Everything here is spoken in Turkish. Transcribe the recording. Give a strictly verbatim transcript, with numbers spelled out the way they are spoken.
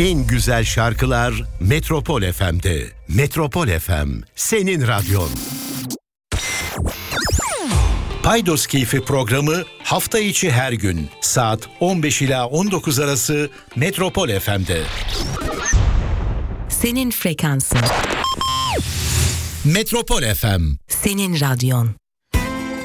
En güzel şarkılar Metropol F M'de. Metropol F M, senin radyon. Paydos Keyfi programı hafta içi her gün saat on beş ila on dokuz arası Metropol F M'de. Senin frekansın. Metropol F M. Senin radyon.